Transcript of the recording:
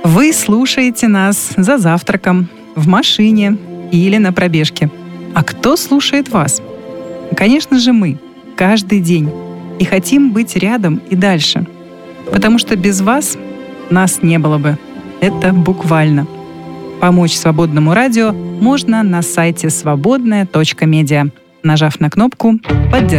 Вы слушаете нас за завтраком, в машине или на пробежке. А кто слушает вас? Конечно же, мы. Каждый день. И хотим быть рядом и дальше. Потому что без вас нас не было бы. Это буквально. Помочь свободному радио можно на сайте свободная.медиа, нажав на кнопку «Поддержать».